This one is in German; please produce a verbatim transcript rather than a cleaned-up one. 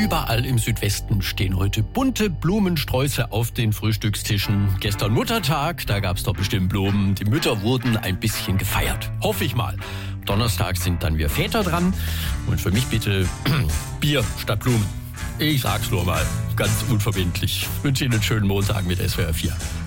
Überall im Südwesten stehen heute bunte Blumensträuße auf den Frühstückstischen. Gestern Muttertag, da gab's doch bestimmt Blumen. Die Mütter wurden ein bisschen gefeiert. Hoffe ich mal. Donnerstag sind dann wir Väter dran. Und für mich bitte Bier statt Blumen. Ich sag's nur mal, ganz unverbindlich. Ich wünsche Ihnen einen schönen Montag mit S W R vier.